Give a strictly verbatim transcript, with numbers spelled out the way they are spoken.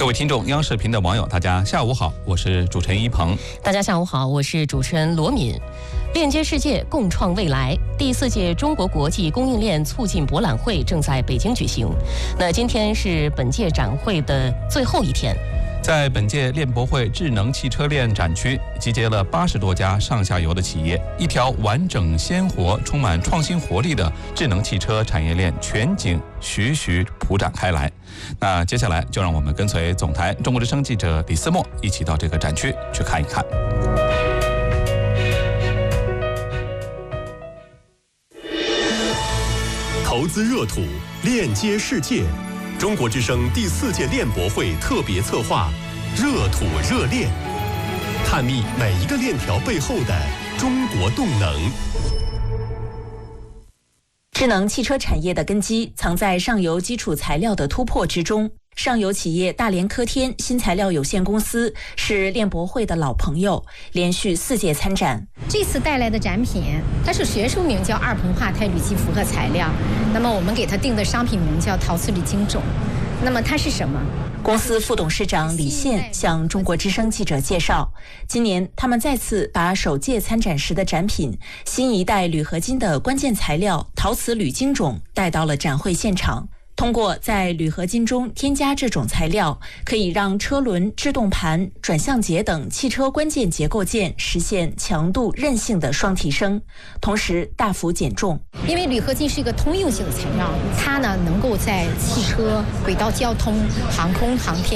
各位听众，央视频的网友，大家下午好，我是主持人一鹏。 大家下午好，我是主持人罗敏。链接世界，共创未来。第四届中国国际供应链促进博览会正在北京举行。那今天是本届展会的最后一天。 在本届链博会智能汽车链展区，集结了八十多家上下游的企业，一条完整、鲜活、充满创新活力的智能汽车产业链全景徐徐铺展开来。那接下来就让我们跟随总台中国之声记者李思墨一起到这个展区去看一看。 投资热土，链接世界。中国之声第四届链博会特别策划《热土热链》，探秘每一个链条背后的中国动能。 智能汽车产业的根基藏在上游基础材料的突破之中。上游企业大连科天新材料有限公司是链博会的老朋友，连续四届参展。 这次带来的展品，它是学术名叫二硼化钛铝基复合材料，那么我们给它定的商品名叫陶瓷铝晶种。那么它是什么？ 公司副董事长李现向中国之声记者介绍，今年他们再次把首届参展时的展品新一代铝合金的关键材料陶瓷铝晶种带到了展会现场。通过在铝合金中添加这种材料，可以让车轮、制动盘、转向节等汽车关键结构件实现强度、韧性的双提升，同时大幅减重。 因为铝合金是一个通用性的材料，它呢能够在汽车、轨道交通、航空航天